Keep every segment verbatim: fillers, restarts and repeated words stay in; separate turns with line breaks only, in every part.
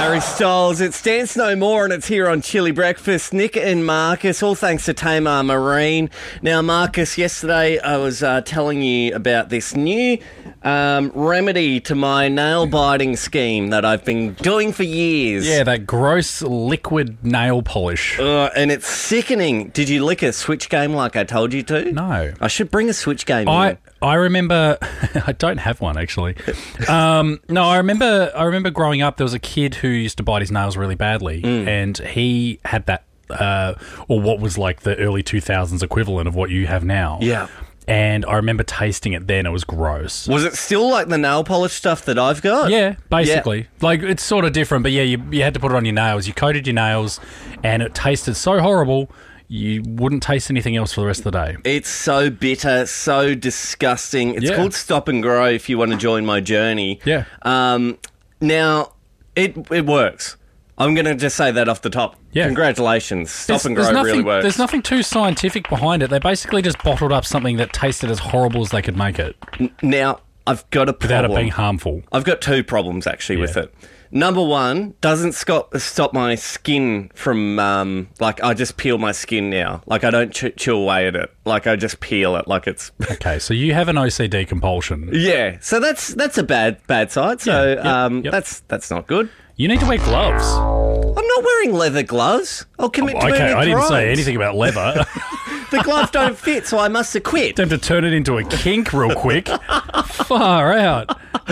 Harry Styles. It's Dance No More and it's here on Chili Breakfast. Nick and Marcus, all thanks to Tamar Marine. Now, Marcus, yesterday I was uh, telling you about this new um, remedy to my nail-biting scheme that I've been doing for years.
Yeah, that gross liquid nail polish.
Uh, and it's sickening. Did you lick a Switch game like I told you to?
No.
I should bring a Switch game
I
in.
I remember I don't have one actually. Um, no, I remember I remember growing up there was a kid who used to bite his nails really badly
Mm.
and he had that uh, or what was like the early two thousands equivalent of what you have now.
Yeah.
And I remember tasting it then. It was gross.
Was it still like the nail polish stuff that I've got?
Yeah, basically. Yeah. Like, it's sort of different, but yeah, you, you had to put it on your nails. You coated your nails, and it tasted so horrible, you wouldn't taste anything else for the rest of the day.
It's so bitter, so disgusting. It's
Yeah.
called Stop and Grow if you want to join my journey.
Yeah.
Um, now, it it works. I'm going to just say that off the top.
Yeah.
Congratulations. Stop
There's-
and Grow
there's nothing,
really works.
There's nothing too scientific behind it. They basically just bottled up something that tasted as horrible as they could make it
N- Now, I've got a problem.
without it being harmful.
I've got two problems, actually, with
Yeah.
it. Number one, doesn't stop, stop my skin from, um, like, I just peel my skin now. Like, I don't ch- chew away at it. Like, I just peel it like it's...
Okay, so you have an O C D compulsion.
Yeah, so that's that's a bad bad side. So
Yeah, yep,
um,
yep.
that's that's not good.
You need to wear gloves.
I'm not wearing leather gloves. I'll commit to
Okay,
any
I didn't say
crimes.
anything about leather.
The gloves don't fit, so I must have quit.
Time to turn it into a kink real quick. Far out.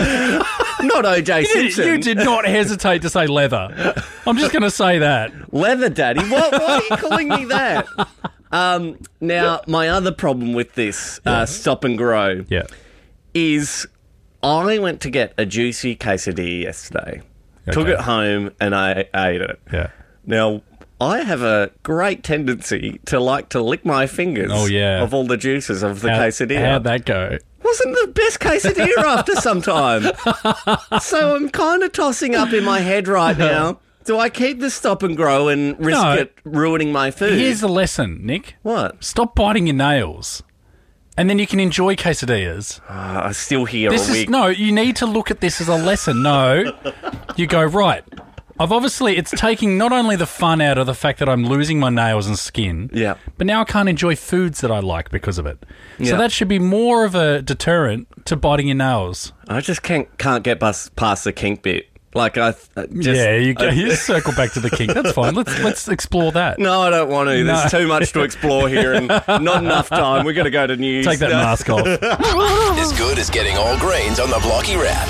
Not O J
You did,
Simpson.
you did not hesitate to say leather. I'm just going to say that.
Leather daddy. What, why are you calling me that? Um, now, my other problem with this uh, Stop and Grow
Yeah.
is I went to get a juicy quesadilla yesterday. Took
Okay.
it home and I ate it.
Yeah.
Now, I have a great tendency to like to lick my fingers
Oh, yeah.
of all the juices of the
How,
quesadilla.
How'd that go?
Wasn't the best quesadilla after some time. So I'm kind of tossing up in my head right now. Do I keep the Stop and Grow and risk
No.
it ruining my food?
Here's the lesson, Nick.
What?
Stop biting your nails. And then you can enjoy quesadillas.
Uh, I still hear
This
a
is
week.
no, you need to look at this as a lesson. No. You go, right. I've obviously it's taking not only the fun out of the fact that I'm losing my nails and skin,
Yeah.
but now I can't enjoy foods that I like because of it.
Yeah.
So that should be more of a deterrent to biting your nails.
I just can't can't get bus, past the kink bit. Like I uh, just,
yeah, you,
I-
you circle back to the kink. That's fine. Let's let's explore that.
No, I don't want to. There's
No.
too much to explore here and not enough time. We're going to go to news.
Take that mask off.
As good as getting all greens on the Blocky Wrap.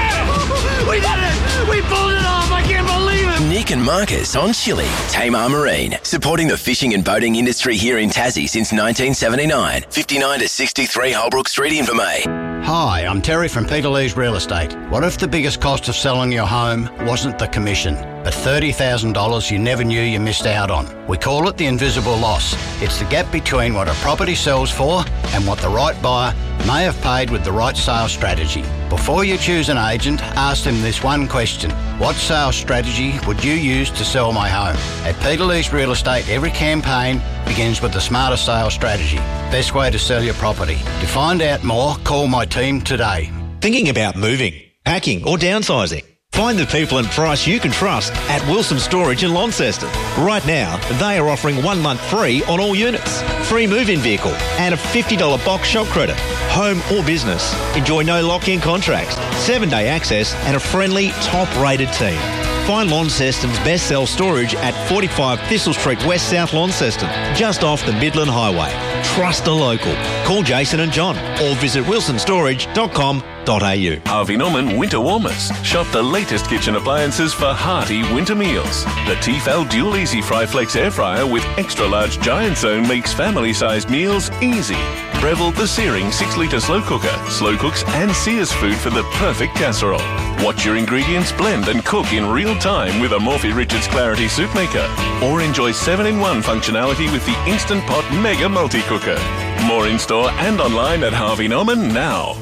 We did it! We pulled it off! I can't believe it!
Nick and Marcus on Chili. Tamar Marine, supporting the fishing and boating industry here in Tassie since nineteen seventy-nine. fifty-nine to sixty-three Holbrook Street, Invermay.
Hi, I'm Terry from Peter Lee's Real Estate. What if the biggest cost of selling your home wasn't the commission, but thirty thousand dollars you never knew you missed out on? We call it the invisible loss. It's the gap between what a property sells for and what the right buyer may have paid with the right sales strategy. Before you choose an agent, ask them this one question. What sales strategy would you use to sell my home? At Peter Lee's Real Estate, every campaign begins with the smarter sales strategy. Best way to sell your property. To find out more, call my team today.
Thinking about moving, packing or downsizing? Find the people and price you can trust at Wilson Storage in Launceston. Right now, they are offering one month free on all units, free move-in vehicle and a fifty dollars box shop credit. Home or business, enjoy no lock-in contracts, seven-day access and a friendly, top-rated team. Find Launceston's best sell storage at forty-five Thistle Street West, South Launceston, just off the Midland Highway. Trust a local. Call Jason and John or visit wilson storage dot com dot a u.
Harvey Norman Winter Warmers. Shop the latest kitchen appliances for hearty winter meals. The Tefal Dual Easy Fry Flex Air Fryer with extra large giant zone makes family-sized meals easy. Breville the Searing six litre slow cooker. Slow cooks and sears food for the perfect casserole. Watch your ingredients blend and cook in real time with a Morphy Richards Clarity Soup Maker. Or enjoy seven in one functionality with the Instant Pot Mega Multi-Cooker. More in store and online at Harvey Norman now.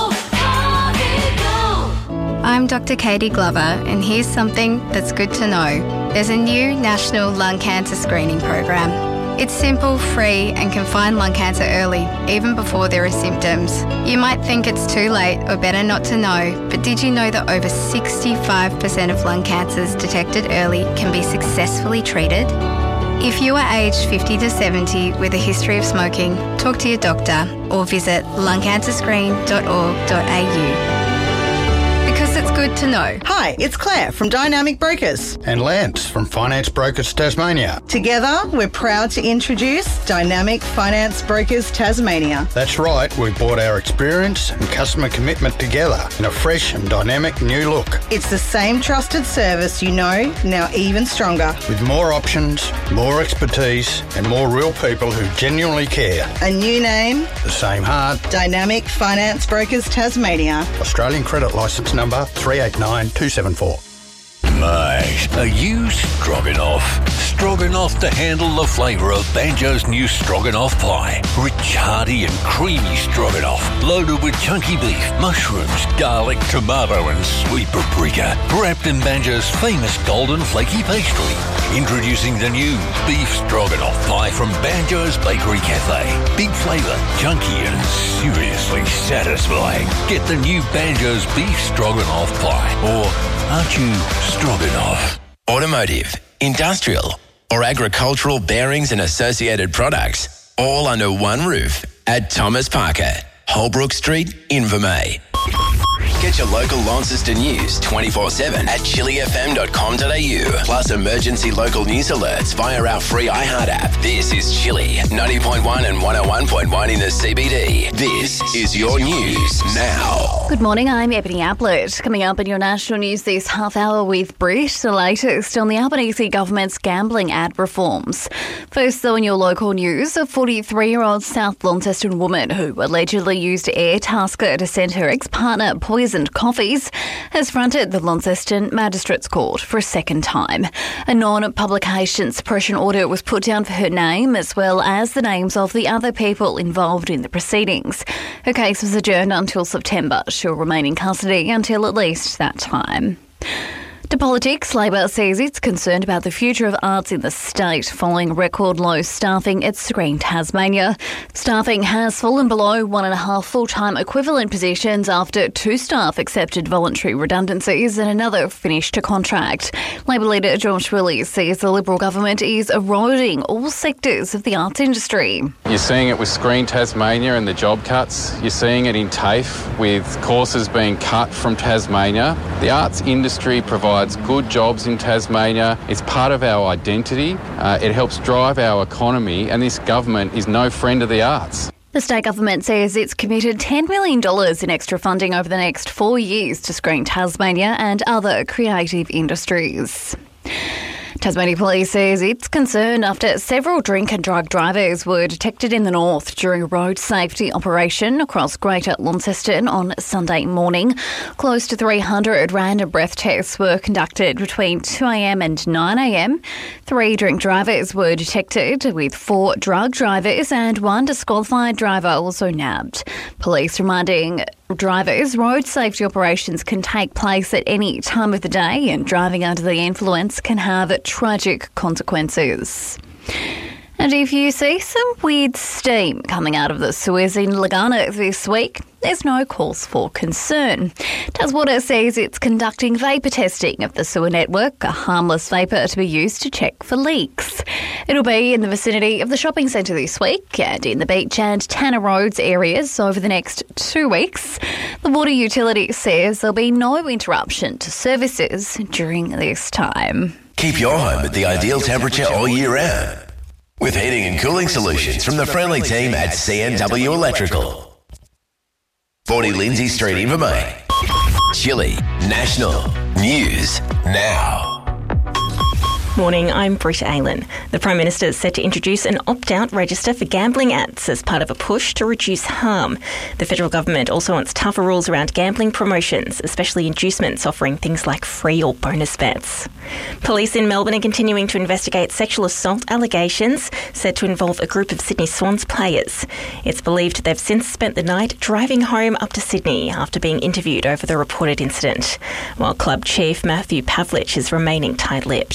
I'm Doctor Katie Glover, and here's something that's good to know. There's a new national lung cancer screening program. It's simple, free, and can find lung cancer early, even before there are symptoms. You might think it's too late or better not to know, but did you know that over sixty-five percent of lung cancers detected early can be successfully treated? If you are aged fifty to seventy with a history of smoking, talk to your doctor or visit lung cancer screen dot org dot a u. Because it's good to know.
Hi, it's Claire from Dynamic Brokers.
And Lance from Finance Brokers Tasmania.
Together, we're proud to introduce Dynamic Finance Brokers Tasmania.
That's right, we've brought our experience and customer commitment together in a fresh and dynamic new look.
It's the same trusted service you know, now even stronger.
With more options, more expertise, and more real people who genuinely care.
A new name,
The same heart.
Dynamic Finance Brokers Tasmania.
Australian credit licence number three eight nine two seven four.
Mate, are you stroganoff? Stroganoff to handle the flavour of Banjo's new stroganoff pie. Rich, hearty and creamy stroganoff, loaded with chunky beef, mushrooms, garlic, tomato and sweet paprika, wrapped in Banjo's famous golden flaky pastry. Introducing the new beef stroganoff pie from Banjo's Bakery Cafe. Big flavour, chunky and seriously satisfying. Get the new Banjo's beef stroganoff pie, or aren't you stroganoff?
Automotive, industrial, or agricultural bearings and associated products, all under one roof at Thomas Parker, Holbrook Street, Invermay. Get your local Launceston news twenty-four seven at chili f m dot com dot a u. Plus emergency local news alerts via our free iHeart app. This is Chili, ninety point one and one oh one point one in the C B D. This is your news now.
Good morning, I'm Ebony Ablett. Coming up in your national news this half hour with Brit, the latest on the Albanese government's gambling ad reforms. First, though, in your local news, a forty-three-year-old South Launceston woman who allegedly used Airtasker to send her ex-partner poisoned coffees has fronted the Launceston Magistrates Court for a second time. A non-publication suppression order was put down for her name, as well as the names of the other people involved in the proceedings. Her case was adjourned until September. She'll remain in custody until at least that time. To politics, Labor says it's concerned about the future of arts in the state following record low staffing at Screen Tasmania. Staffing has fallen below one and a half full-time equivalent positions after two staff accepted voluntary redundancies and another finished a contract. Labor leader George Willis says the Liberal government is eroding all sectors of the arts industry.
You're seeing it with Screen Tasmania and the job cuts. You're seeing it in TAFE with courses being cut from Tasmania. The arts industry provides good jobs in Tasmania. It's part of our identity. Uh, it helps drive our economy, and this government is no friend of the arts.
The state government says it's committed ten million dollars in extra funding over the next four years to Screen Tasmania and other creative industries. Tasmania Police says it's concerned after several drink and drug drivers were detected in the north during a road safety operation across Greater Launceston on Sunday morning. Close to three hundred random breath tests were conducted between two a m and nine a m. Three drink drivers were detected, with four drug drivers and one disqualified driver also nabbed. Police reminding drivers road safety operations can take place at any time of the day, and driving under the influence can have tragic consequences. And if you see some weird steam coming out of the Suez in Lagana this week, there's no cause for concern. Taswater says it's conducting vapour testing of the sewer network, a harmless vapour to be used to check for leaks. It'll be in the vicinity of the shopping centre this week and in the beach and Tanner Roads areas over the next two weeks. The water utility says there'll be no interruption to services during this time.
Keep your home at the ideal temperature all year round with heating and cooling solutions from the friendly team at C N W Electrical. forty Lindsay Street, Invermay. Chili National News Now.
Morning, I'm Brit Aylan. The Prime Minister is set to introduce an opt-out register for gambling ads as part of a push to reduce harm. The federal government also wants tougher rules around gambling promotions, especially inducements offering things like free or bonus bets. Police in Melbourne are continuing to investigate sexual assault allegations said to involve a group of Sydney Swans players. It's believed they've since spent the night driving home up to Sydney after being interviewed over the reported incident, while club chief Matthew Pavlich is remaining tight-lipped.
I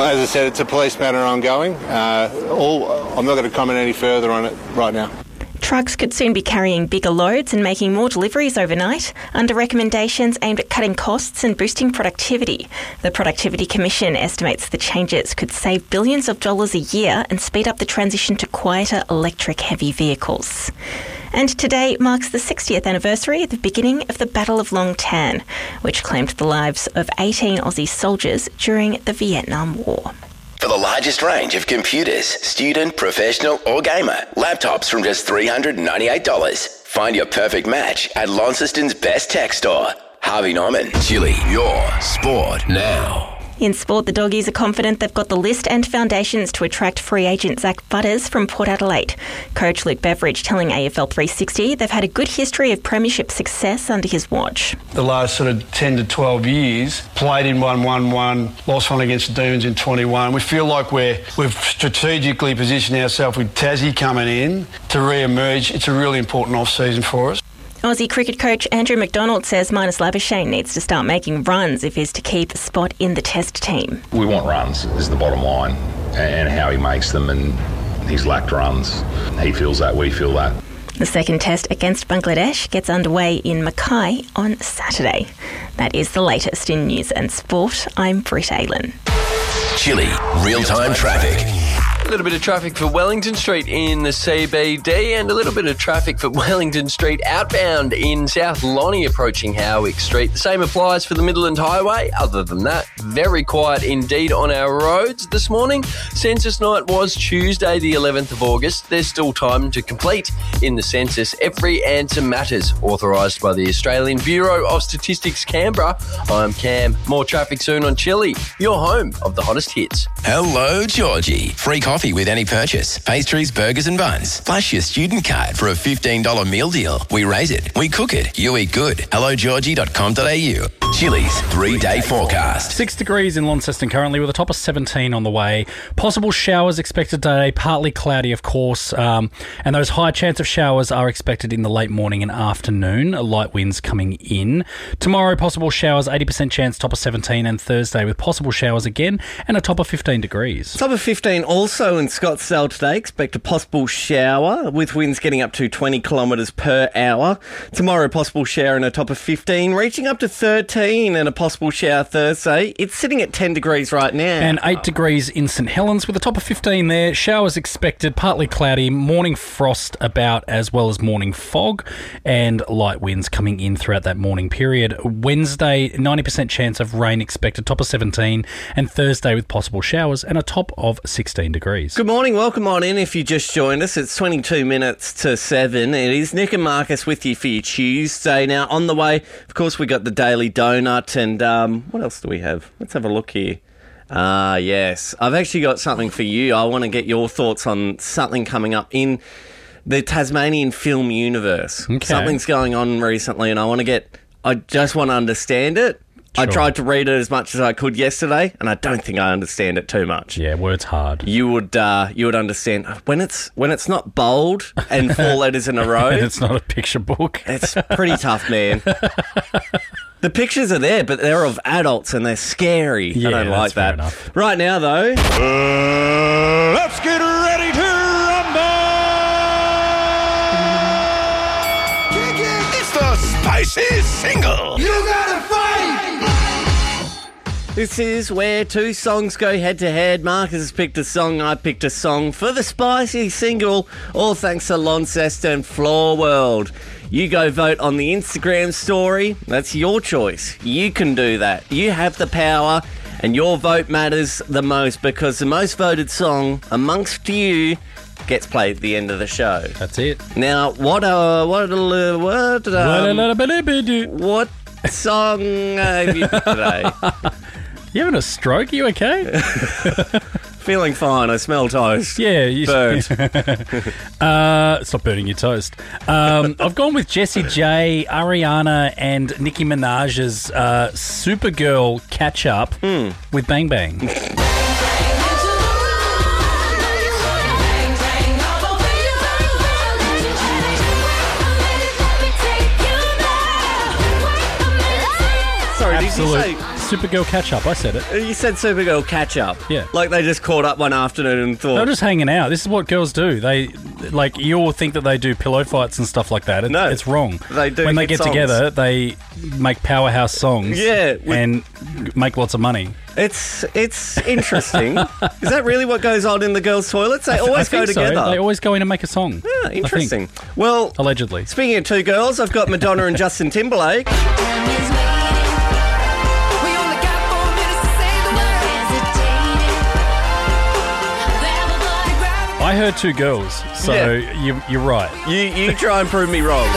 as I said, it's a police matter ongoing. Uh, all, I'm not going to comment any further on it right now.
Trucks could soon be carrying bigger loads and making more deliveries overnight, under recommendations aimed at cutting costs and boosting productivity. The Productivity Commission estimates the changes could save billions of dollars a year and speed up the transition to quieter electric heavy vehicles. And today marks the sixtieth anniversary of the beginning of the Battle of Long Tan, which claimed the lives of eighteen Aussie soldiers during the Vietnam War.
For the largest range of computers, student, professional or gamer, laptops from just three hundred ninety-eight dollars. Find your perfect match at Launceston's best tech store. Harvey Norman, Chili, your sport now.
In sport, the Doggies are confident they've got the list and foundations to attract free agent Zach Butters from Port Adelaide. Coach Luke Beveridge telling A F L three sixty they've had a good history of premiership success under his watch.
The last sort of ten to twelve years, played in one one one, lost one against the Demons in twenty-one. We feel like we're, we've strategically positioned ourselves with Tassie coming in to re-emerge. It's a really important off-season for us.
Aussie cricket coach Andrew McDonald says Marnus Labuschagne needs to start making runs if he's to keep a spot in the Test team.
We want runs, is the bottom line, and how he makes them, and he's lacked runs. He feels that, we feel that.
The second Test against Bangladesh gets underway in Mackay on Saturday. That is the latest in news and sport. I'm Britt Aylan.
Chili, real-time traffic.
A little bit of traffic for Wellington Street in the C B D and a little bit of traffic for Wellington Street outbound in South Lonnie approaching Howick Street. The same applies for the Midland Highway. Other than that, very quiet indeed on our roads this morning. Census night was Tuesday the eleventh of August. There's still time to complete in the census. Every answer matters, authorised by the Australian Bureau of Statistics Canberra. I'm Cam. More traffic soon on Chili, your home of the hottest hits.
Hello, Georgie. Free coffee with any purchase. Pastries, burgers and buns. Flash your student card for a fifteen dollars meal deal. We raise it. We cook it. You eat good. hello georgie dot com dot a u. Chili's three-day forecast.
Six degrees in Launceston currently with a top of seventeen on the way. Possible showers expected today. Partly cloudy, of course. Um, and those high chance of showers are expected in the late morning and afternoon. Light winds coming in. Tomorrow, possible showers, eighty percent chance, top of seventeen. And Thursday with possible showers again and a top of fifteen degrees.
Top of fifteen also in Scottsdale today. Expect a possible shower with winds getting up to twenty kilometres per hour. Tomorrow, possible shower and a top of fifteen, reaching up to thirteen and a possible shower Thursday. It's sitting at ten degrees right now.
And eight degrees in St Helens with a top of fifteen there. Showers expected, partly cloudy, morning frost about as well as morning fog and light winds coming in throughout that morning period. Wednesday, ninety percent chance of rain expected, top of seventeen, and Thursday with possible showers and a top of sixteen degrees.
Good morning, welcome on in if you just joined us. It's twenty-two minutes to seven. It is Nick and Marcus with you for your Tuesday. Now, on the way, of course, we got the Daily Donut and um, what else do we have? Let's have a look here. Ah, uh, yes. I've actually got something for you. I want to get your thoughts on something coming up in the Tasmanian film universe.
Okay.
Something's going on recently and I want to get... I just want to understand it. Sure. I tried to read it as much as I could yesterday, and I don't think I understand it too much.
Yeah, words hard.
You would, uh, you would understand when it's when it's not bold and four letters in a row.
And it's not a picture book.
It's pretty tough, man. The pictures are there, but they're of adults and they're scary.
Yeah,
I don't like that.
Enough.
Right now, though,
uh, let's get ready to rumble. It's the spicy single. You gotta fight.
This is where two songs go head-to-head. Marcus has picked a song, I picked a song for the spicy single, all thanks to Launceston Floor World. You go vote on the Instagram story. That's your choice. You can do that. You have the power, and your vote matters the most because the most voted song amongst you gets played at the end of the show.
That's it.
Now, what uh, what uh, what um, what song uh, have you picked today?
You having a stroke? You okay?
Feeling fine. I smell toast.
Yeah. You
Burnt.
uh, stop burning your toast. Um, I've gone with Jessie J, Ariana and Nicki Minaj's uh, Supergirl catch-up
mm.
with Bang Bang.
Sorry,
Absolute
did you say
Supergirl catch-up. I said it.
You said Supergirl catch-up.
Yeah.
Like they just caught up one afternoon and thought...
They're just hanging out. This is what girls do. They, like, you all think that they do pillow fights and stuff like that. It,
No.
It's wrong.
They do
When they
hit
get
songs.
together, they make powerhouse songs
Yeah, we-
and make lots of money.
It's it's interesting. Is that really what goes on in the girls' toilets? They
I th-
always
I
go
think so.
together.
They always go in and make a song.
Yeah,
I think.
interesting. Well,
allegedly.
Speaking of two girls, I've got Madonna and Justin Timberlake.
I heard two girls, so
Yeah.
you, you're right.
You you try and prove me wrong.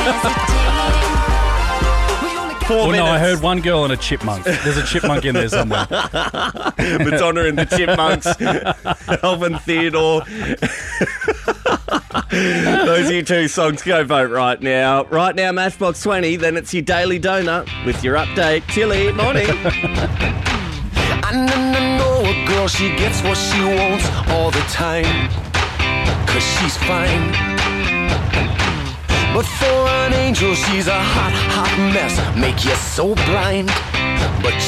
Four
Well, no, I
minutes.
heard one girl and a chipmunk. There's a chipmunk in there somewhere.
Madonna and the Chipmunks, Alvin Theodore. Those are your two songs. Go vote right now. Right now, Matchbox twenty. Then it's your Daily Donut with your update. Chilly morning.
I n- know a girl, she gets what she wants all the time, 'cause she's fine. But for an angel, she's a hot, hot mess, make you so blind. But